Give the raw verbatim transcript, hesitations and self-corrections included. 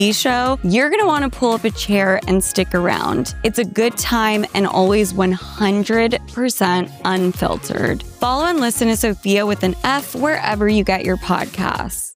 show, you're going to want to pull up a chair and stick around. It's a good time and always one hundred percent unfiltered. Follow and listen to Sophia with an F wherever you get your podcasts.